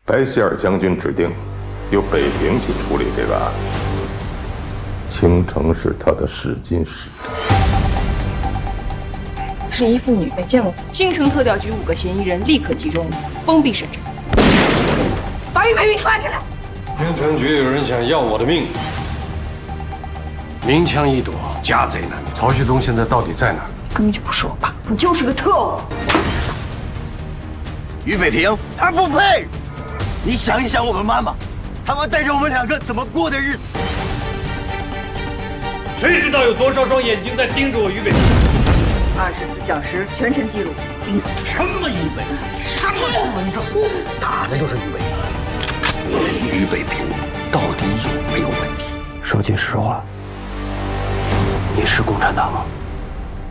白希尔将军指定由北平去处理这个案子，青城是他的试金石。 是一妇女被见过。 青城特调局5个嫌疑人立刻集中，封闭审查，把俞北平抓起来。 青城局有人想要我的命，明枪易躲，家贼难防。曹旭东现在到底在哪？ 根本就不是我爸，你就是个特务。 俞北平，他不配。你想一想，我们妈妈，他们带着我们2个怎么过的日子？ 谁知道有多少双眼睛在盯着我俞北平 ？24小时全程记录，盯死。 什么俞北平？什么苏文正？打的就是俞北平。俞北平到底有没有问题？ 说句实话，你是共产党吗？